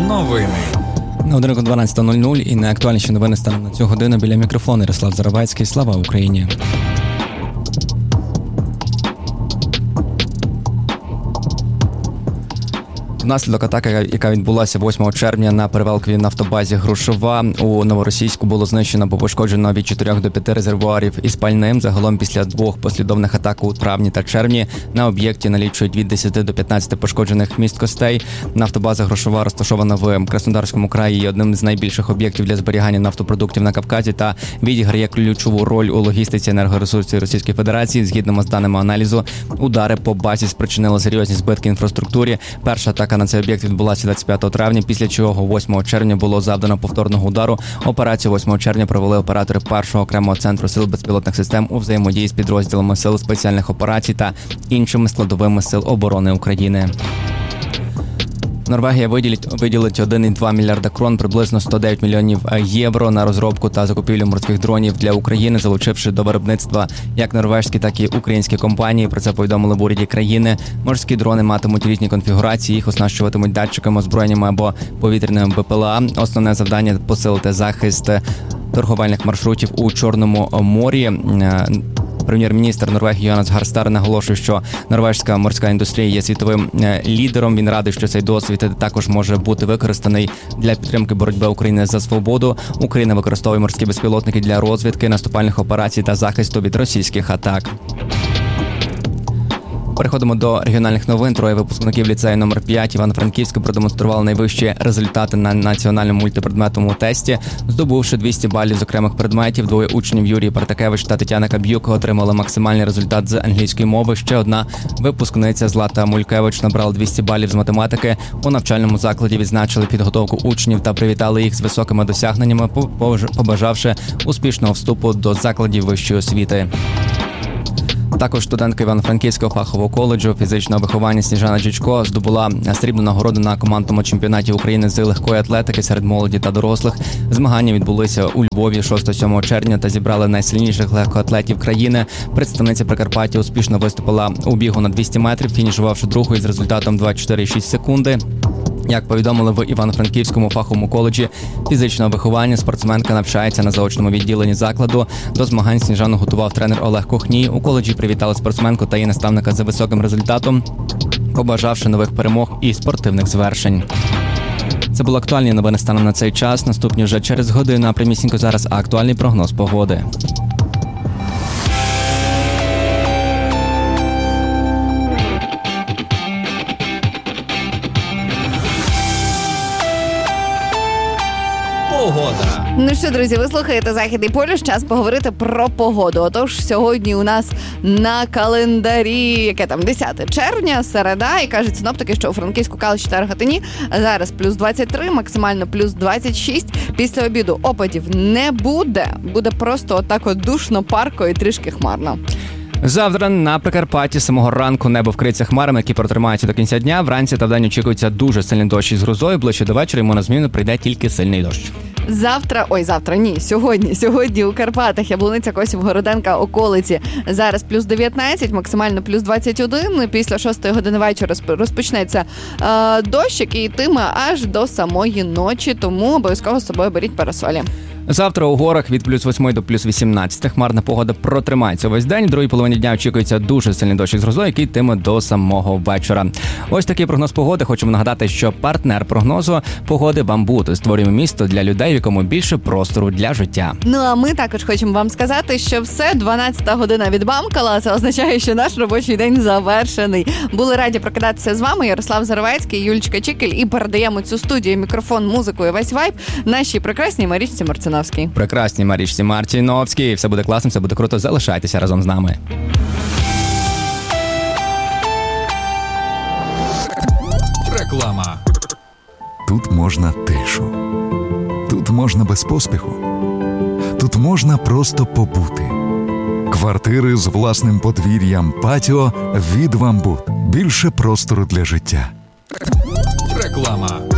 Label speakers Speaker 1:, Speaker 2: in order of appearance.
Speaker 1: Новини.
Speaker 2: На годинку 12:00 і найактуальніші новини станом на цю годину. Біля мікрофону Ярослав Заровецький. Слава Україні! Внаслідок атаки, яка відбулася 8 червня на перевалковій нафтобазі Грушова, у Новоросійську було знищено або пошкоджено від 4 до 5 резервуарів із пальним. Загалом після двох послідовних атак у травні та червні на об'єкті налічують від 10 до 15 пошкоджених місткостей. Нафтобаза Грушова розташована в Краснодарському краї, є одним з найбільших об'єктів для зберігання нафтопродуктів на Кавказі та відіграє ключову роль у логістиці енергоресурсів Російської Федерації. Згідно з даними аналізу, удари по базі спричинили серйозні збитки інфраструктурі. Перша атака на цей об'єкт відбулася 25 травня, після чого 8 червня було завдано повторного удару. Операцію 8 червня провели оператори першого окремого центру сил безпілотних систем у взаємодії з підрозділами сил спеціальних операцій та іншими складовими сил оборони України. Норвегія виділить 1,2 мільярда крон, приблизно 109 мільйонів євро на розробку та закупівлю морських дронів для України, залучивши до виробництва як норвежські, так і українські компанії. Про це повідомили в уряді країни. Морські дрони матимуть різні конфігурації, їх оснащуватимуть датчиками, озброєннями або повітряними БПЛА. Основне завдання – посилити захист торговельних маршрутів у Чорному морі. Прем'єр-міністр Норвегії Йонас Гар Стар наголошує, що норвежська морська індустрія є світовим лідером. Він радий, що цей досвід також може бути використаний для підтримки боротьби України за свободу. Україна використовує морські безпілотники для розвідки, наступальних операцій та захисту від російських атак. Переходимо до регіональних новин. Троє випускників ліцею номер 5 Івано-Франківська продемонстрували найвищі результати на національному мультипредметному тесті, здобувши 200 балів з окремих предметів. Двоє учнів Юрій Партакевич та Тетяна Каб'юк отримали максимальний результат з англійської мови. Ще одна випускниця Злата Мулькевич набрала 200 балів з математики. У навчальному закладі відзначили підготовку учнів та привітали їх з високими досягненнями, побажавши успішного вступу до закладів вищої освіти. Також студентка Івано-Франківського фахового коледжу фізичного виховання Сніжана Джичко здобула срібну нагороду на командному чемпіонаті України з легкої атлетики серед молоді та дорослих. Змагання відбулися у Львові 6-7 червня та зібрали найсильніших легкоатлетів країни. Представниця Прикарпаття успішно виступила у бігу на 200 метрів, фінішувавши другою з результатом 24,6 секунди. Як повідомили в Івано-Франківському фаховому коледжі фізичного виховання, спортсменка навчається на заочному відділенні закладу. До змагань Сніжану готував тренер Олег Кухній. У коледжі привітали спортсменку та її наставника за високим результатом, побажавши нових перемог і спортивних звершень. Це були актуальні новини станом на цей час. Наступні вже через годину, а прямісінько зараз актуальний прогноз погоди.
Speaker 1: Погода.
Speaker 3: Ну що, друзі, ви слухаєте «Західний полюс», час поговорити про погоду. Отож, сьогодні у нас на календарі, яке там, 10 червня, середа, і кажуть синоптики, що у Франківську, Калуші та Рогатині зараз плюс 23, максимально плюс 26. Після обіду опадів не буде. Буде просто отак от душно, парко і трішки хмарно.
Speaker 2: Завтра на Прикарпатті з самого ранку небо вкриється хмарами, які протримаються до кінця дня. Вранці та вдень очікується дуже сильний дощ із грозою. Ближче до вечора йому на зміну прийде тільки сильний дощ. Сьогодні у Карпатах, Яблуниця, Косів, Городенка, околиці. Зараз плюс 19, максимально плюс 21. Після 6 години вечора розпочнеться дощ, який йтиме аж до самої ночі, тому обов'язково з собою беріть парасолі. Завтра у горах від плюс 8 до плюс 18. Хмарна погода протримається весь день. В другій половині дня очікується дуже сильний дощ із грозою, який йтиме до самого вечора. Ось такий прогноз погоди. Хочемо нагадати, що партнер прогнозу погоди «Бамбут». Створюємо місто для людей, в якому більше простору для життя.
Speaker 3: Ну а ми також хочемо вам сказати, що все, 12-та година відбамкала. Це означає, що наш робочий день завершений. Були раді прокидатися з вами. Ярослав Заровецький, Юлічка Чікель. І передаємо цю студію, мікрофон, музику і весь вайб нашій прекрасній Марічці Марциновській.
Speaker 2: Прекрасній Марічці Мартіновській. Все буде класно, все буде круто. Залишайтеся разом з нами.
Speaker 1: Реклама.
Speaker 4: Тут можна тишу. Тут можна без поспіху. Тут можна просто побути. Квартири з власним подвір'ям, патіо від «Бамбут». Більше простору для життя.
Speaker 1: Реклама.